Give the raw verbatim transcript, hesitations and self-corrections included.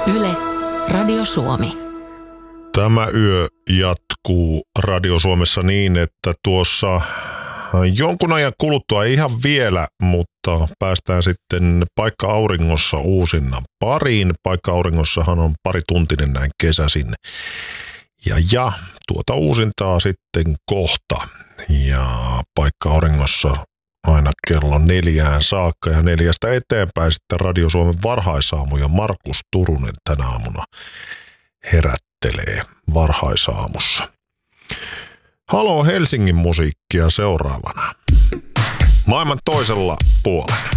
Yle, Radio Suomi. Tämä yö jatkuu Radio Suomessa niin, että tuossa jonkun ajan kuluttua, ei ihan vielä, mutta päästään sitten Paikka Auringossa uusinnan pariin. Paikka Auringossahan on parituntinen näin kesäisin. Ja, ja tuota uusintaa sitten kohta. Ja Paikka Auringossa aina kello neljään saakka ja neljästä eteenpäin sitten Radio Suomen varhaisaamu ja Markus Turunen tänä aamuna herättelee varhaisaamussa. Halo Helsingin musiikkia seuraavana. Maailman toisella puolella.